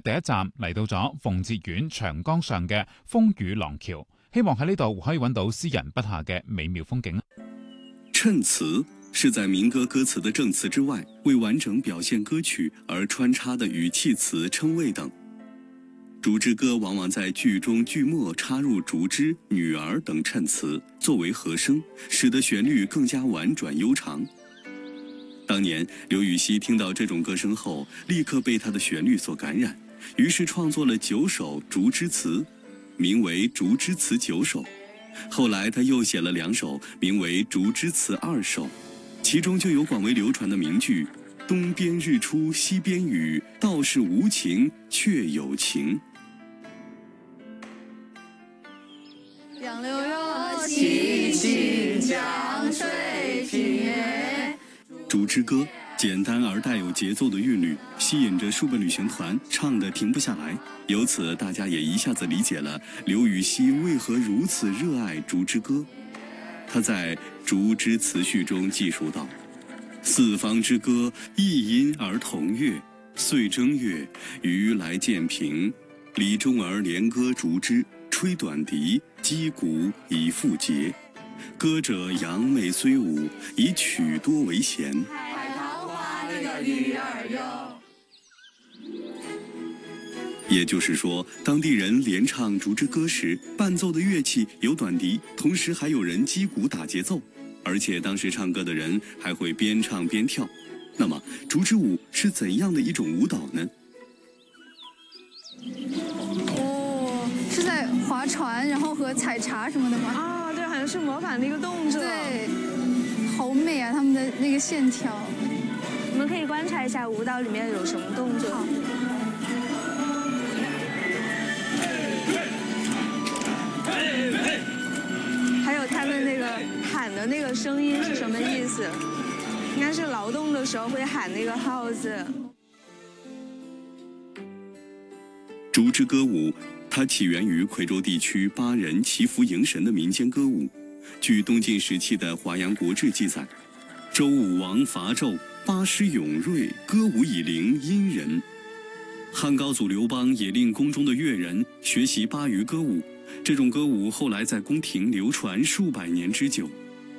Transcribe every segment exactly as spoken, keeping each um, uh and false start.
第一站嚟到咗鳳節縣長江上嘅風雨廊橋，希望喺呢度可以揾到詩人筆下嘅美妙風景。 襯詞是在民歌歌詞的正詞之外，為完整表現歌曲而穿插的語氣詞、稱謂等。竹枝歌往往在句中句末插入竹枝、女兒等襯詞作為和聲，使得旋律更加婉轉悠長。當年劉禹錫聽到這種歌聲後，立刻被它的旋律所感染，於是創作了九首竹枝詞，名為《竹枝詞九首》。後來他又寫了兩首，名為《竹枝詞二首》，其中就有廣為流傳的名句：東邊日出西邊雨，道是無晴卻有情。 楊柳若晴晴，江水平。 竹枝歌簡單而帶有節奏的韻律，吸引着數個旅行團，唱得停不下來。由此，大家也一下子理解了劉禹錫為何如此熱愛竹枝歌。他在《竹枝詞序》中記述道：四方之歌，異音而同樂，歲正月，魚來漸平。李中兒連歌竹枝，吹短笛，擊鼓以復節。歌者揚媚雖舞，以曲多為弦。 海棠花那個女兒喲。 也就是說，當地人連唱竹枝歌時，伴奏的樂器有短笛，同時還有人擊鼓打節奏，而且當時唱歌的人還會邊唱邊跳。那麼，竹枝舞是怎樣的一種舞蹈呢？ 哦，是在划船，然後和採茶什麼的嗎？ 啊，對，好像是模仿那個動作。 對，好美啊，他們的那個線條。 我們可以觀察一下舞蹈裡面有什麼動作。 好。 還有他的那個喊的那個聲音是什麼意思？應該是勞動的時候會喊那個號子。 竹枝歌舞，它起源於夔州地區巴人祈福迎神的民間歌舞。據東晉時期的《華陽國志》記載，周武王伐紂，巴師勇銳，歌舞以靈殷人。漢高祖劉邦也令宮中的樂人學習巴渝歌舞，這種歌舞後來在宮廷流傳數百年之久。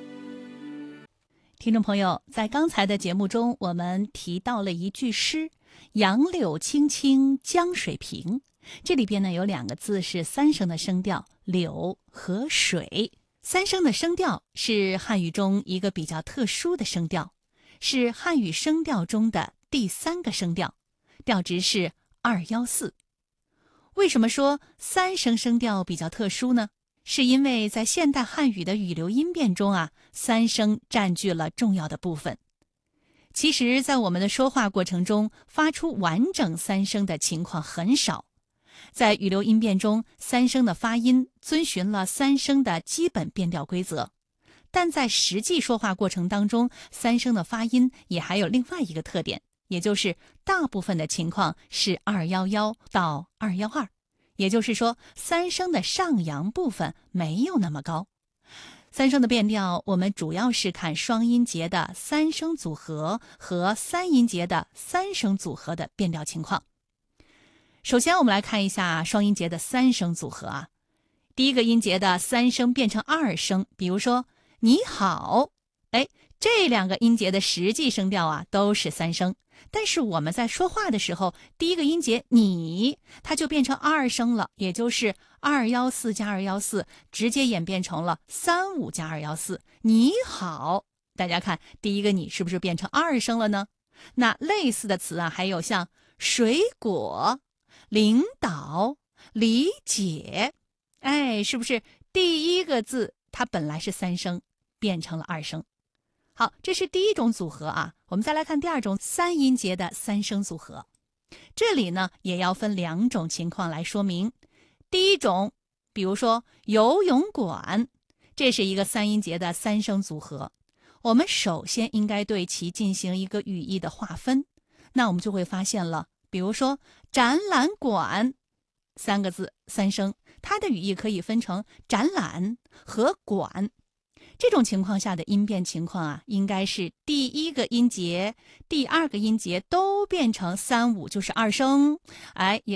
聽眾朋友，在剛才的節目中，我們提到了一句詩：楊柳青青江水平。這裡邊呢有兩個字是三聲的聲調，柳和水。三聲的聲調是漢語中一個比較特殊的聲調，是漢語聲調中的第三個聲調，調值是二一四。為什麼說三聲聲調比較特殊呢？是因為在現代漢語的語流音變中啊，三聲佔據了重要的部分。其實在我們的說話過程中，發出完整三聲的情況很少。在語流音變中，三聲的發音遵循了三聲的基本變調規則，但在實際說話過程當中，三聲的發音也還有另外一個特點，也就是大部分的情況是二一一到二一二，也就是說三聲的上揚部分沒有那麼高。三聲的變調，我們主要是看雙音節的三聲組合和三音節的三聲組合的變調情況。首先我們來看一下雙音節的三聲組合啊，第一個音節的三聲變成二聲，比如說你好，哎，這兩個音節的實際聲調啊都是三聲，但是我們在說話的時候，第一個音節你它就變成二聲了，也就是二一四加二一四直接演變成了三五加二一四，你好，大家看第一個你是不是變成二聲了呢？那類似的詞啊還有像水果、領導、理解，哎，是不是第一個字它本來是三聲變成了二聲？好，這是第一種組合啊。我們再來看第二種三音節的三聲組合，這裡呢也要分兩種情況來說明。第一種，比如說游泳館，這是一個三音節的三聲組合，我們首先應該對其進行一個語義的劃分，那我們就會發現了，比如說展覽館三個字三聲，它的語義可以分成展覽和館。這種情況下的音變情況啊，應該是第一個音節、第二個音節都變成三五，就是二聲，哎，也